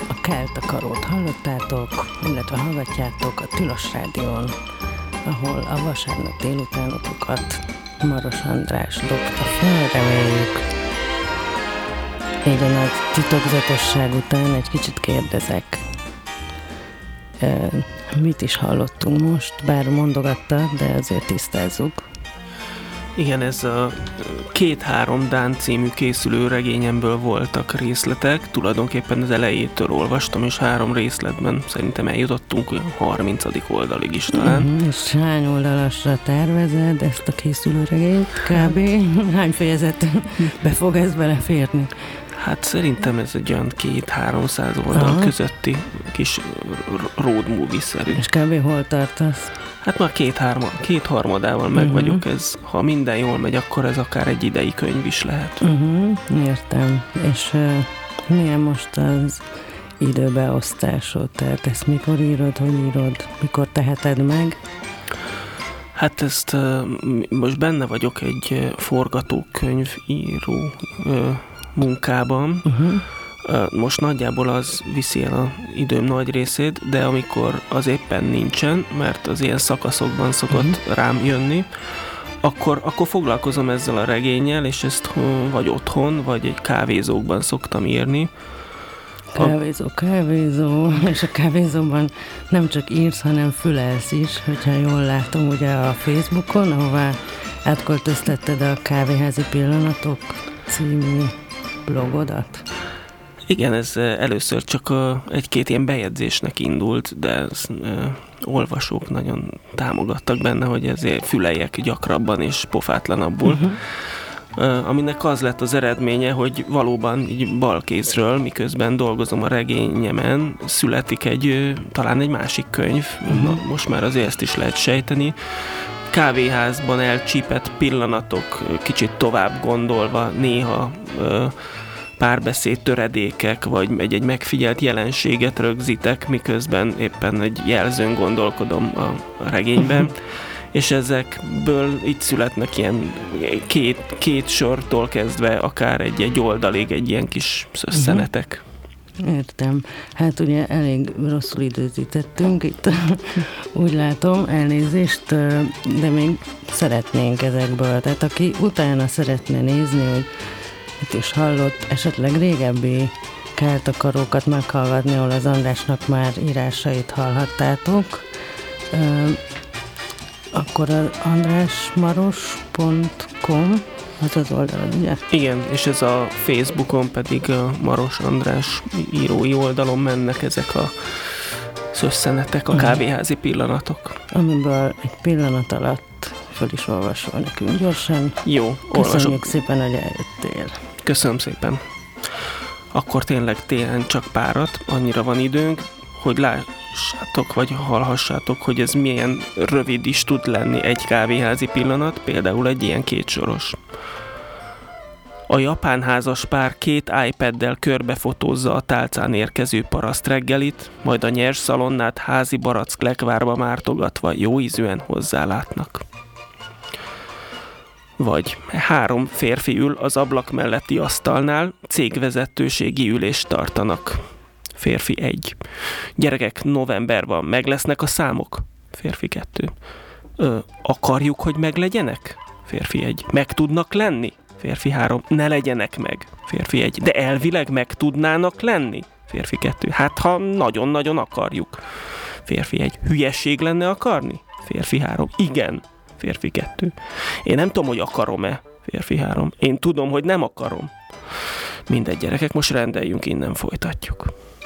A Keltakarót hallottátok, illetve hallgatjátok a Tilos Rádión, ahol a vasárnap délutánotokat Maros András dobta fel, reméljük. Így a nagy titokzatosság után egy kicsit kérdezek, mit is hallottunk most, bár mondogatta, de azért tisztázzuk. Igen, ez a 2-3 Dán című készülő regényemből voltak részletek. Tulajdonképpen az elejétől olvastam, és 3 részletben szerintem eljutottunk olyan 30. oldalig is talán. És hány oldalasra tervezed ezt a készülő regényt? Kb. Hány fejezetbe fog ez beleférni? Hát szerintem ez egy olyan 200-300 oldal közötti kis road movie-szerű. És kb. Hol tartasz? Hát már kétharmadával meg vagyok, ez, ha minden jól megy, akkor ez akár egy idei könyv is lehet. Értem. És milyen most az időbeosztásod? Tehát ezt mikor írod, hogy írod, mikor teheted meg? Hát ezt most benne vagyok egy forgatókönyvíró munkában. Most nagyjából az viszi el az időm nagy részét, de amikor az éppen nincsen, mert az ilyen szakaszokban szokott rám jönni, akkor foglalkozom ezzel a regénnyel, és ezt vagy otthon, vagy egy kávézókban szoktam írni. Kávézó, és a kávézóban nem csak írsz, hanem fülelsz is, hogyha jól látom, ugye a Facebookon, ahová átköltöztetted a Kávéházi Pillanatok című blogodat. Igen, ez először csak egy-két ilyen bejegyzésnek indult, de olvasók nagyon támogattak benne, hogy ezért füleljek gyakrabban és pofátlanabbul. Aminek az lett az eredménye, hogy valóban így balkézről, miközben dolgozom a regényemen, születik talán egy másik könyv, most már azért ezt is lehet sejteni. Kávéházban elcsípett pillanatok, kicsit tovább gondolva, néha párbeszéd töredékek, vagy egy megfigyelt jelenséget rögzítek, miközben éppen egy jelzőn gondolkodom a regényben, és ezekből így születnek ilyen két sortól kezdve akár egy oldalig egy ilyen kis szösszenetek. Értem. Hát ugye elég rosszul időzítettünk itt, úgy látom, elnézést, de még szeretnénk ezekből. Tehát aki utána szeretne nézni, hogy itt is hallott, esetleg régebbi Keltakarókat meghallgatni, ahol az Andrásnak már írásait hallhattátok, akkor az andrásmaros.com az az oldalad, ugye? Igen, és ez a Facebookon pedig a Maros András írói oldalon mennek ezek a szösszenetek, a kávéházi pillanatok. Amiből egy pillanat alatt föl is olvasol nekünk gyorsan. Jó, köszönjük szépen, hogy eljöttél. Köszönöm szépen. Akkor tényleg télen csak párat, annyira van időnk, hogy lássátok, vagy hallhassátok, hogy ez milyen rövid is tud lenni egy kávéházi pillanat, például egy ilyen 2 soros. A japán házas pár 2 iPaddel körbefotózza a tálcán érkező paraszt reggelit, majd a nyers szalonnát házi barack lekvárba mártogatva jóízűen hozzálátnak. Vagy 3 férfi ül az ablak melletti asztalnál, cégvezetőségi ülést tartanak. Férfi 1. Gyerekek, november van, meg lesznek a számok? Férfi 2. Akarjuk, hogy meglegyenek? Férfi 1. Meg tudnak lenni? Férfi 3. Ne legyenek meg. Férfi 1. De elvileg meg tudnának lenni? Férfi 2. Hát, ha nagyon-nagyon akarjuk. Férfi 1. Hülyesség lenne akarni? Férfi 3. Igen. Férfi 2. Én nem tudom, hogy akarom-e. Férfi 3. Én tudom, hogy nem akarom. Mindegy, gyerekek, most rendeljünk, innen folytatjuk.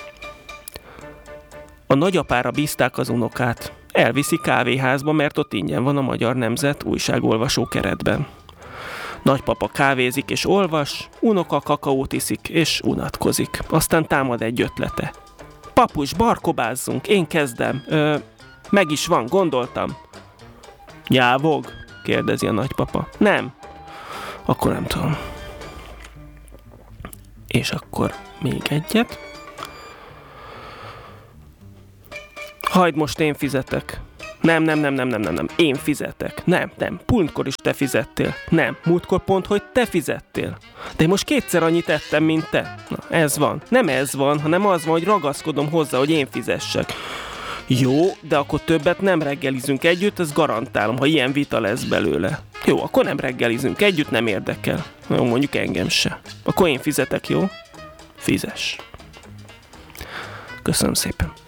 A nagyapára bízták az unokát. Elviszi kávéházba, mert ott ingyen van a Magyar Nemzet újságolvasó keretben. Nagypapa kávézik és olvas, unoka kakaót iszik és unatkozik. Aztán támad egy ötlete. Papus, barkobázzunk, én kezdem. Meg is van, gondoltam. Nyávog? Kérdezi a nagypapa. Nem. Akkor nem tudom. És akkor még egyet. Hagyd, most én fizetek. Nem. Én fizetek. Nem. Múltkor is te fizettél. Nem. Múltkor pont, hogy te fizettél. De én most 2-szer annyit ettem, mint te. Na, ez van. Nem ez van, hanem az van, hogy ragaszkodom hozzá, hogy én fizessek. Jó, de akkor többet nem reggelizünk együtt, ezt garantálom, ha ilyen vita lesz belőle. Jó, akkor nem reggelizünk együtt, nem érdekel. Jó, mondjuk engem se. Akkor én fizetek, jó? Fizess. Köszönöm szépen.